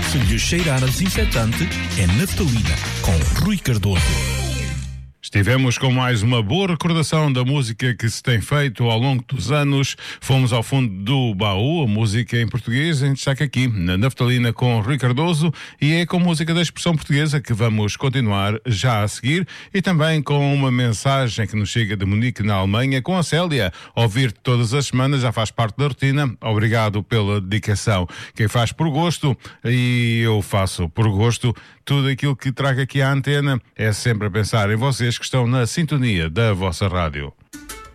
Se lhe cheirar a desinfetante, é naftalina, com Rui Cardoso. Estivemos com mais uma boa recordação da música que se tem feito ao longo dos anos. Fomos ao fundo do baú, a música em português, em destaque aqui na Naftalina com Rui Cardoso, e é com música da expressão portuguesa que vamos continuar já a seguir, e também com uma mensagem que nos chega de Munique, na Alemanha, com a Célia. Ouvir-te todas as semanas já faz parte da rotina. Obrigado pela dedicação. Quem faz por gosto, e eu faço por gosto, tudo aquilo que trago aqui à antena é sempre a pensar em vocês que estão na sintonia da vossa rádio.